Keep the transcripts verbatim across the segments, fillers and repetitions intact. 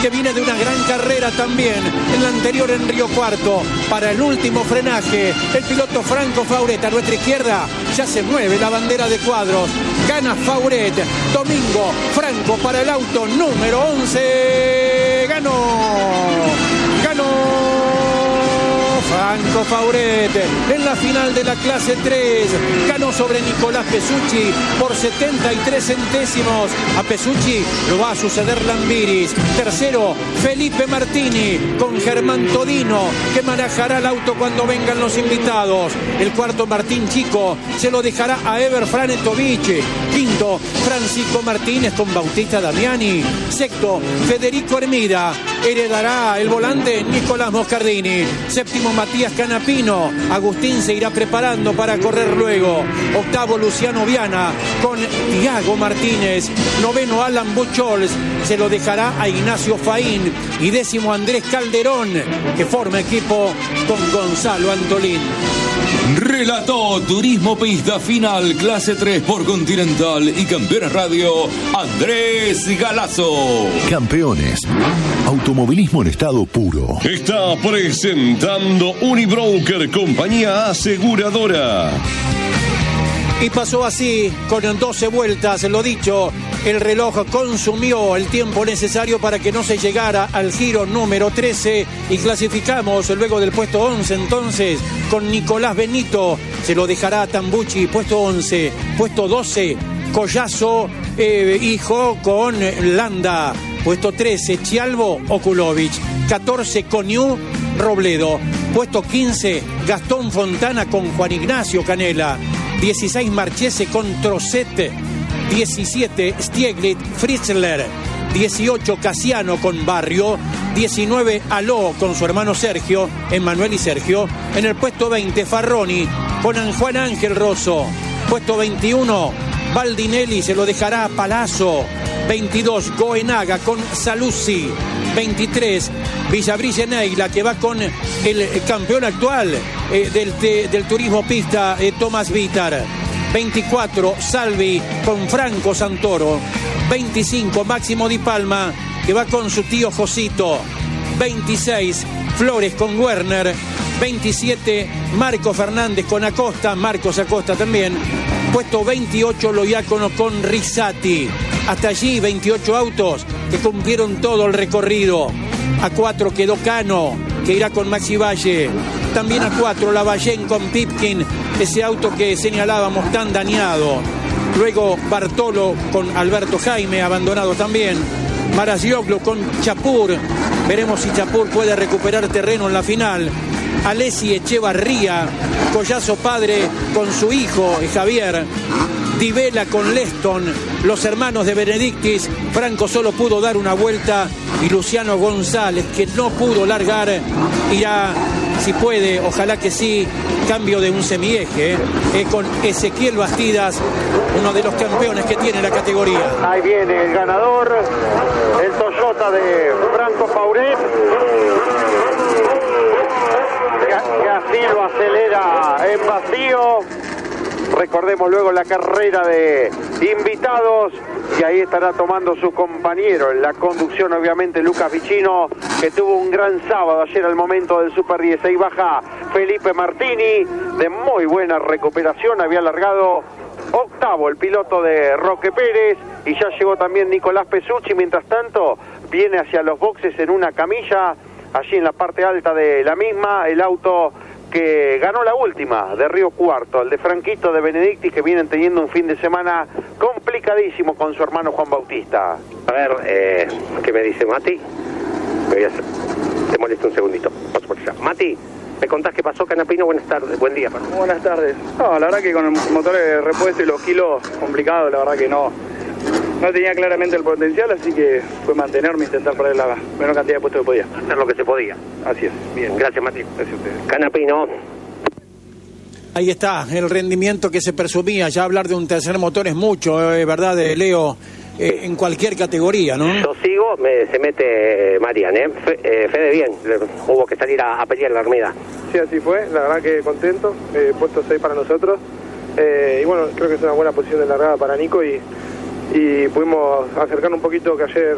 que viene de una gran carrera también en la anterior en Río Cuarto. Para el último frenaje, el piloto Franco Fauret. A nuestra izquierda ya se mueve la bandera de cuadros. Gana Fauret. Domingo Franco para el auto número once. Ganó. Ganó Franco Fauret en la final de la clase tres. Ganó sobre Nicolás Pesucci por setenta y tres centésimos. A Pesucci lo va a suceder Lambiris. Tercero, Felipe Martini con Germán Todino, que manejará el auto cuando vengan los invitados. El cuarto, Martín Chico, se lo dejará a Ever Franetovich. Quinto, Francisco Martínez con Bautista Damiani. Sexto, Federico Hermida. Heredará el volante Nicolás Moscardini. Séptimo, Matías Canapino. Agustín se irá preparando para correr luego. Octavo, Luciano Viana con Tiago Martínez. Noveno, Alan Buchholz, se lo dejará a Ignacio Faín. Y décimo, Andrés Calderón, que forma equipo con Gonzalo Antolín. Relató Turismo Pista Final Clase tres por Continental y Campeones Radio, Andrés Galazo. Campeones. Automovilismo en estado puro. Está presentando Unibroker, compañía aseguradora. Y pasó así, con doce vueltas, lo dicho, el reloj consumió el tiempo necesario para que no se llegara al giro número trece y clasificamos luego del puesto once entonces con Nicolás Benito, se lo dejará a Tambucci, puesto once, puesto doce, Collazo, eh, hijo con Landa, puesto trece, Chialvo Okulovic, catorce, Coniú Robledo, puesto quince, Gastón Fontana con Juan Ignacio Canela, dieciséis, Marchese con Trocete, diecisiete, Stieglit Fritzler, dieciocho, Casiano con Barrio, diecinueve, Aló con su hermano Sergio, Emmanuel y Sergio, en el puesto veinte, Farroni con Juan Ángel Rosso, puesto veintiuno, Baldinelli se lo dejará a Palazzo, veintidós, Goenaga con Saluzzi, veintitrés, Villabrille Neila, que va con el campeón actual eh, del, te, del turismo pista, eh, Tomás Vitar, veinticuatro, Salvi con Franco Santoro, veinticinco, Máximo Di Palma, que va con su tío Josito, veintiséis, Flores con Werner, veintisiete, Marco Fernández con Acosta, Marcos Acosta también, puesto veintiocho, Loiacono con Rizzati. Hasta allí veintiocho autos que cumplieron todo el recorrido. A cuatro quedó Cano, que irá con Maxi Valle. También a cuatro Lavallén con Pipkin, ese auto que señalábamos tan dañado. Luego Bartolo con Alberto Jaime, abandonado también. Marazioglu con Chapur. Veremos si Chapur puede recuperar terreno en la final. Alessi Echevarría, Collazo padre con su hijo Javier. Di Vela con Leston, los hermanos de Benedictis. Franco solo pudo dar una vuelta y Luciano González, que no pudo largar, irá, si puede, ojalá que sí, cambio de un semieje, eh, con Ezequiel Bastidas, uno de los campeones que tiene la categoría. Ahí viene el ganador, el Toyota de Franco Fauret, que así lo acelera en vacío. Recordemos luego la carrera de invitados y ahí estará tomando su compañero en la conducción, obviamente, Lucas Vicino, que tuvo un gran sábado ayer al momento del Super diez. Ahí baja Felipe Martini, de muy buena recuperación, había largado octavo el piloto de Roque Pérez y ya llegó también Nicolás Pesucci. Mientras tanto viene hacia los boxes en una camilla, allí en la parte alta de la misma, el auto que ganó la última de Río Cuarto, el de Franquito de Benedicti, que vienen teniendo un fin de semana complicadísimo con su hermano Juan Bautista. A ver, eh, ¿qué me dice Mati? Me voy a hacer... Te molesto un segundito, paso por allá. Mati, ¿me contás qué pasó, Canapino? Buenas tardes, buen día. Perdón. Buenas tardes. No, la verdad que con el motor de repuesto y los kilos, complicado, la verdad que no. No tenía claramente el potencial, así que fue mantenerme, intentar poner la menor cantidad de puestos que podía. Hacer lo que se podía. Así es. Bien, gracias, Mati. Gracias a ustedes. Canapino. Ahí está, el rendimiento que se presumía. Ya hablar de un tercer motor es mucho, eh, ¿verdad, Leo? Eh, en cualquier categoría, ¿no? Yo sigo, me, se mete Marian, ¿eh? Fe, eh, Fede bien, hubo que salir a, a pelear la Armida. Sí, así fue, la verdad que contento, eh, puesto seis para nosotros. Eh, y bueno, creo que es una buena posición de largada para Nico y... y pudimos acercarnos un poquito, que ayer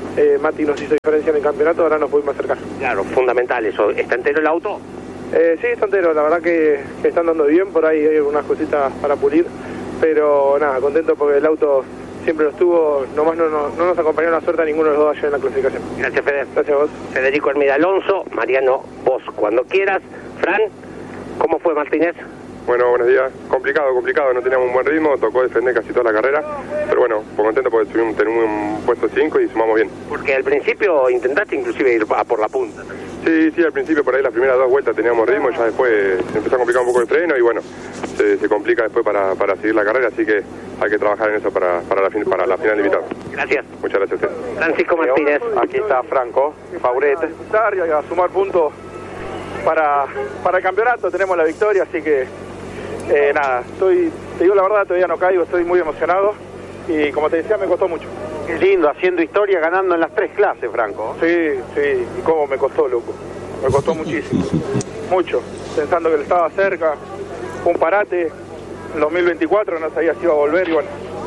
eh, Mati nos hizo diferencia en el campeonato, ahora nos pudimos acercar. Claro, fundamental eso. ¿Está entero el auto? Eh, sí, está entero, la verdad que, que están dando bien, por ahí hay algunas cositas para pulir, pero nada, contento porque el auto siempre lo estuvo, nomás no, no, no nos acompañó la suerte a ninguno de los dos allá en la clasificación. Gracias, Fede. Gracias a vos. Federico Hermida Alonso, Mariano, vos cuando quieras. Fran, ¿cómo fue Martínez? Bueno, buenos días. Complicado, complicado, no teníamos un buen ritmo, tocó defender casi toda la carrera, pero bueno, pues contento porque tuvimos tenemos un puesto cinco y sumamos bien. Porque al principio intentaste inclusive ir a por la punta. Sí, sí, al principio por ahí las primeras dos vueltas teníamos ritmo, ya después se empezó a complicar un poco el freno y bueno, se, se complica después para, para seguir la carrera, así que hay que trabajar en eso para, para, la, fin, para la final de invitado. Gracias. Muchas gracias a usted. Francisco Martínez. Aquí está Franco Fauret. Y a sumar puntos para, para el campeonato, tenemos la victoria, así que eh, nada, estoy, te digo la verdad, todavía no caigo, estoy muy emocionado y como te decía me costó mucho. Qué lindo, haciendo historia, ganando en las tres clases, Franco. Sí, sí, y cómo me costó, loco, me costó muchísimo, mucho, pensando que él estaba cerca, un parate, en dos mil veinticuatro no sabía si iba a volver y bueno,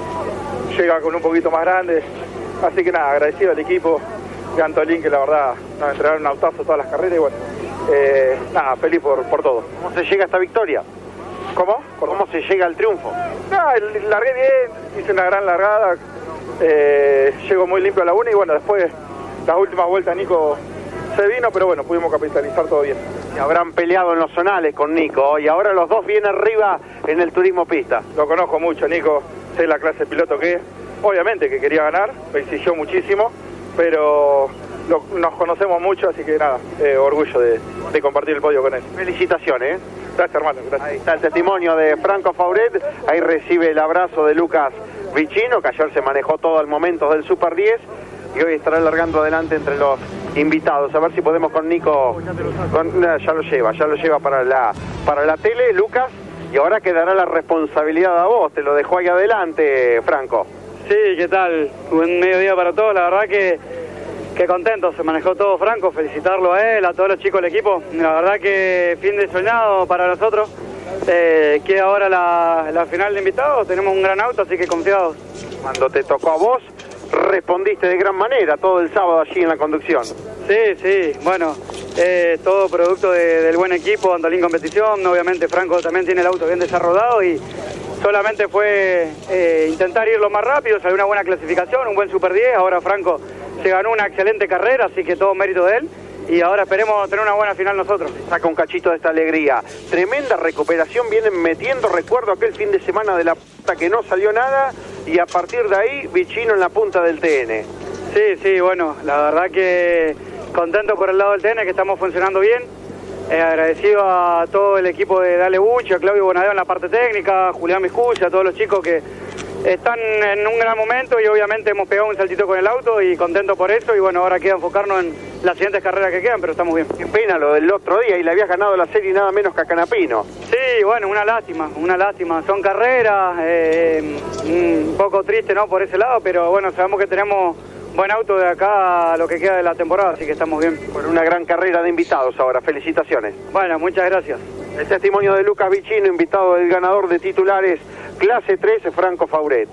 llega con un poquito más grande, así que nada, agradecido al equipo de Antolín que la verdad nos entregaron un autazo todas las carreras y bueno, eh, nada, feliz por, por todo. ¿Cómo se llega a esta victoria? ¿Cómo? ¿Cómo se llega al triunfo? Nada, largué bien, hice una gran largada, eh, llego muy limpio a la una y bueno, después las últimas vueltas Nico se vino, pero bueno, pudimos capitalizar todo bien. Y habrán peleado en los zonales con Nico y ahora los dos vienen arriba en el turismo pista. Lo conozco mucho, Nico, sé la clase de piloto que es, obviamente que quería ganar, me exigió muchísimo, pero lo, nos conocemos mucho, así que nada, eh, orgullo de, de compartir el podio con él. Felicitaciones. Gracias, hermano, gracias. Ahí está el testimonio de Franco Fauret, ahí recibe el abrazo de Lucas Vicino, que ayer se manejó todo al momento del Super diez y hoy estará largando adelante entre los invitados. A ver si podemos con Nico, con, ya lo lleva, ya lo lleva para la, para la tele, Lucas, y ahora quedará la responsabilidad a vos, te lo dejó ahí adelante, Franco. Sí, ¿qué tal? Buen mediodía para todos, la verdad que, que contento, se manejó todo Franco, felicitarlo a él, a todos los chicos del equipo, la verdad que fin de soñado para nosotros, eh, queda ahora la, la final de invitados, tenemos un gran auto, así que confiados. Cuando te tocó a vos, respondiste de gran manera todo el sábado allí en la conducción. Sí, sí, bueno, eh, todo producto de, del buen equipo, Antolín Competición, obviamente Franco también tiene el auto bien desarrollado y solamente fue eh, intentar ir lo más rápido, salió una buena clasificación, un buen Super diez, ahora Franco se ganó una excelente carrera, así que todo mérito de él. Y ahora esperemos tener una buena final nosotros. Saca un cachito de esta alegría. Tremenda recuperación, vienen metiendo, recuerdo aquel fin de semana de la puta que no salió nada y a partir de ahí Vicino en la punta del T N. Sí, sí, bueno, la verdad que contento por el lado del T N, que estamos funcionando bien. Eh, agradecido a todo el equipo de Dale Bucho, a Claudio Bonadeo en la parte técnica, a Julián Miscuya, a todos los chicos que están en un gran momento y obviamente hemos pegado un saltito con el auto y contento por eso y bueno, ahora queda enfocarnos en las siguientes carreras que quedan, pero estamos bien. Qué pena lo del otro día y le habías ganado la serie nada menos que a Canapino. Sí, bueno, una lástima, una lástima. Son carreras, eh, un poco triste, ¿no? Por ese lado, pero bueno, sabemos que tenemos buen auto de acá a lo que queda de la temporada, así que estamos bien. Bueno, una gran carrera de invitados ahora, felicitaciones. Bueno, muchas gracias. El testimonio de Lucas Vicino, invitado del ganador de titulares clase trece, Franco Fauret.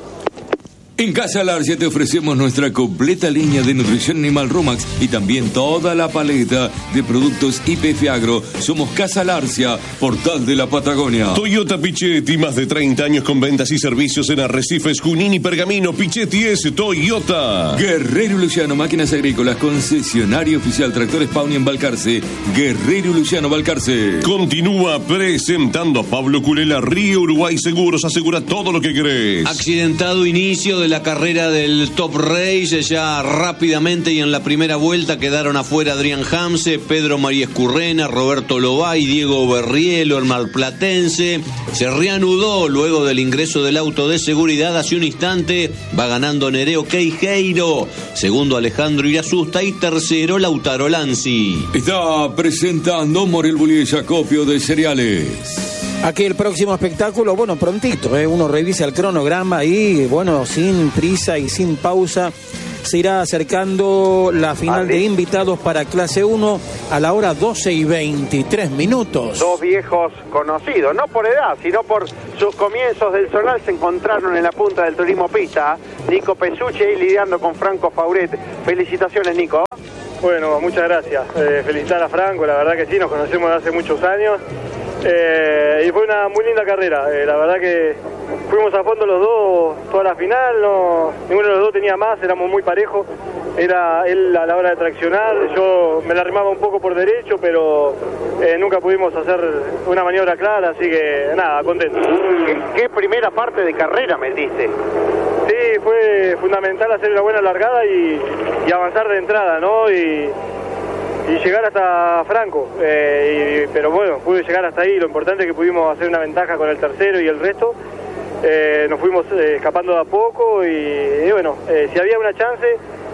En Casa Larcia te ofrecemos nuestra completa línea de nutrición animal Rumax y también toda la paleta de productos I P F Agro. Somos Casa Larcia, portal de la Patagonia. Toyota Pichetti, más de treinta años con ventas y servicios en Arrecifes, Junín y Pergamino. Pichetti es Toyota. Guerrero Luciano, máquinas agrícolas, concesionario oficial, tractores Pauni en Balcarce. Guerrero Luciano, Balcarce. Continúa presentando Pablo Culela, Río Uruguay Seguros, asegura todo lo que querés. Accidentado inicio de la carrera del Top Race, ya rápidamente y en la primera vuelta quedaron afuera Adrián Hamse, Pedro María Escurrena, Roberto Lobay, Diego Berrielo, el marplatense. Se reanudó luego del ingreso del auto de seguridad hace un instante, va ganando Nereo Queijeiro, segundo Alejandro Irasusta y tercero Lautaro Lanzi. Está presentando Morel Bullies, acopio de cereales. Aquí el próximo espectáculo, bueno, prontito, ¿eh? Uno revisa el cronograma y, bueno, sin prisa y sin pausa, se irá acercando la final de invitados para clase uno a la hora doce y veintitrés minutos. Dos viejos conocidos, no por edad, sino por sus comienzos del zonal, se encontraron en la punta del turismo pista. Nico Pesucci ahí lidiando con Franco Fauret. Felicitaciones, Nico. Bueno, muchas gracias. Eh, felicitar a Franco, la verdad que sí, nos conocemos de hace muchos años. Eh, y fue una muy linda carrera. Eh, la verdad que fuimos a fondo los dos toda la final. No, ninguno de los dos tenía más, éramos muy parejos. Era él a la hora de traccionar, yo me la arrimaba un poco por derecho, pero eh, nunca pudimos hacer una maniobra clara, así que nada, contento. ¿Qué, qué primera parte de carrera metiste? Sí, fue fundamental hacer una buena largada y, y avanzar de entrada, ¿no? Y, y llegar hasta Franco, eh, y, pero bueno, pude llegar hasta ahí. Lo importante es que pudimos hacer una ventaja con el tercero y el resto. Eh, nos fuimos eh, escapando de a poco y, y bueno, eh, si había una chance,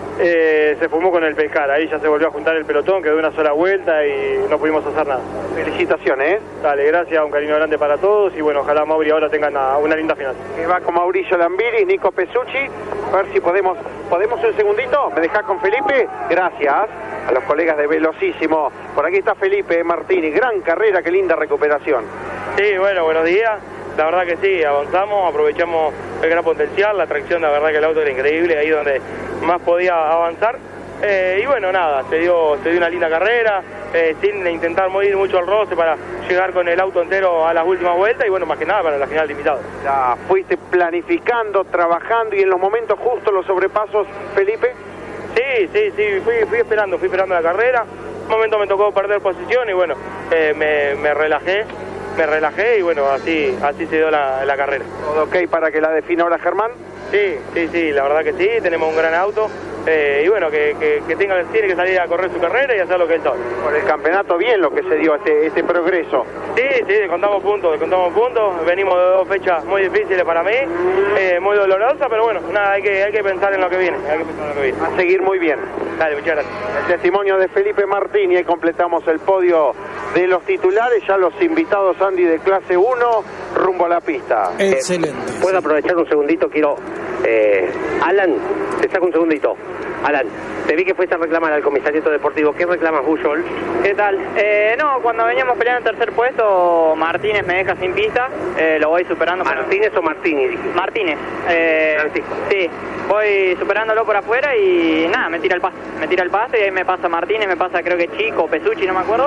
eh, se fumó con el pescar. Ahí ya se volvió a juntar el pelotón, quedó una sola vuelta y no pudimos hacer nada. Felicitaciones, ¿eh? Dale, gracias, un cariño grande para todos y bueno, ojalá Mauri ahora tenga una, una linda final. Que va con Mauricio Lambiris, Nico Pesucci. A ver si podemos, ¿podemos un segundito? ¿Me dejás con Felipe? Gracias a los colegas de Velocísimo. Por aquí está Felipe Martini, gran carrera, qué linda recuperación. Sí, bueno, buenos días. La verdad que sí, avanzamos, aprovechamos el gran potencial, la tracción, la verdad que el auto era increíble, ahí donde más podía avanzar. Eh, y bueno, nada, se dio, se dio una linda carrera, eh, sin intentar mover mucho al roce para llegar con el auto entero a las últimas vueltas y bueno, más que nada para la final de invitados. Ya fuiste planificando, trabajando y en los momentos justos los sobrepasos, Felipe. Sí, sí, sí, fui, fui esperando, fui esperando la carrera. Un momento me tocó perder posición y bueno, eh, me, me relajé, me relajé y bueno, así, así se dio la, la carrera. ¿Todo ok para que la defina ahora Germán? Sí, sí, sí, la verdad que sí, tenemos un gran auto. Eh, y bueno, que, que, que tenga, tiene que salir a correr su carrera y hacer lo que él sabe. Por el campeonato bien lo que se dio, este, este progreso. Sí, sí, contamos puntos, contamos puntos, venimos de dos fechas muy difíciles para mí, eh, muy dolorosas, pero bueno, nada, hay que, hay que pensar en lo que viene, hay que pensar en lo que viene. A seguir muy bien. Dale, muchas gracias. El testimonio de Felipe Martini, y completamos el podio de los titulares, ya los invitados, Andy, de clase uno, rumbo a la pista. Excelente. Eh, ¿Puedo aprovechar un segundito? Quiero... Eh, Alan, te saco un segundito. Alan, te vi que fuiste a reclamar al comisariato deportivo. ¿Qué reclamas, Bullol? ¿Qué tal? Eh, no, cuando veníamos peleando en tercer puesto, Martínez me deja sin pista. Eh, lo voy superando. ¿Martínez por... o Martini? Martínez. Eh, Francisco. Sí, voy superándolo por afuera y nada, me tira el paso. Me tira el paso y ahí me pasa Martínez, me pasa creo que Chico, Pesucci, no me acuerdo.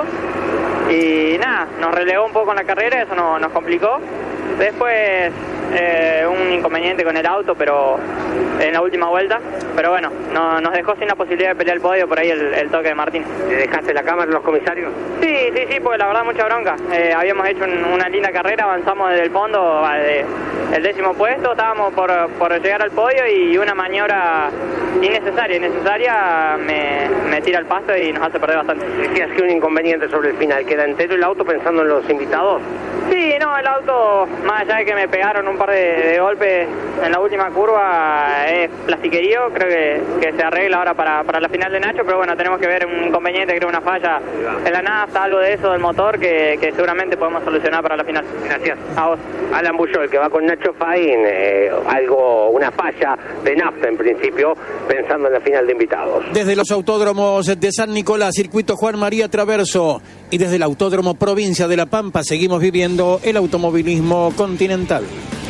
Y nada, nos relegó un poco en la carrera, eso no, nos complicó. Después eh, un inconveniente con el auto, pero en la última vuelta. Pero bueno, no, nos dejó sin la posibilidad de pelear el podio por ahí el, el toque de Martínez. ¿Le dejaste la cámara a los comisarios? Sí, sí, sí, porque la verdad mucha bronca. Eh, habíamos hecho un, una linda carrera, avanzamos desde el fondo, de, el décimo puesto, estábamos por, por llegar al podio y una maniobra innecesaria, innecesaria me, me tira el pasto y nos hace perder bastante. Decías que un inconveniente sobre el final, ¿queda entero el auto pensando en los invitados? Sí, no, el auto, más allá de que me pegaron un par de, de golpes en la última curva, es plastiquerío, creo que, que se arregla ahora para, para la final de Nacho, pero bueno, tenemos que ver un inconveniente, creo una falla en la nafta, algo de eso del motor que, que seguramente podemos solucionar para la final. Gracias. A vos. Alan Bullol, que va con Nacho Faín, eh, algo, una falla de nafta en principio, pensando en la final de invitados. Desde los autódromos de San Nicolás, circuito Juan María Traverso, y desde el Autódromo Provincia de La Pampa seguimos viviendo el automovilismo continental.